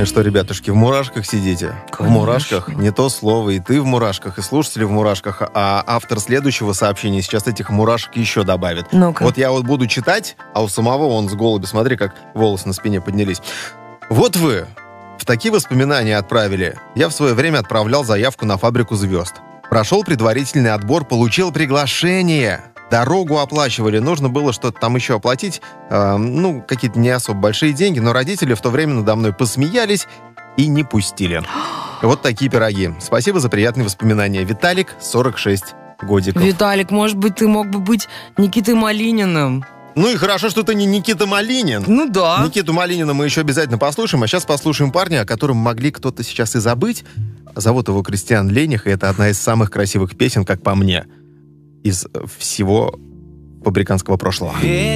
Что, ребятушки, в мурашках сидите? Конечно. В мурашках не то слово, и ты в мурашках, и слушатели в мурашках, а автор следующего сообщения сейчас этих мурашек еще добавит. Ну-ка. Вот я вот буду читать, а у самого он с голуби, смотри, как волосы на спине поднялись. Вот вы в такие воспоминания отправили. Я в свое время отправлял заявку на «Фабрику звезд». Прошел предварительный отбор, получил приглашение. Дорогу оплачивали, нужно было что-то там еще оплатить, какие-то не особо большие деньги, но родители в то время надо мной посмеялись и не пустили. Вот такие пироги. Спасибо за приятные воспоминания. Виталик, 46 годиков. Виталик, может быть, ты мог бы быть Никитой Малининым? Ну и хорошо, что ты не Никита Малинин. Ну да. Никиту Малинина мы еще обязательно послушаем, а сейчас послушаем парня, о котором могли кто-то сейчас и забыть. Зовут его Кристиан Лених, и это одна из самых красивых песен, как по мне, из всего фабриканского прошлого.